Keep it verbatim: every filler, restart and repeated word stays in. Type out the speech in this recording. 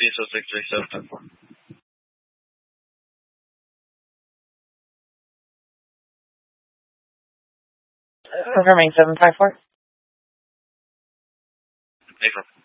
three zero six three seven five four. Confirming seven five four. Affirm.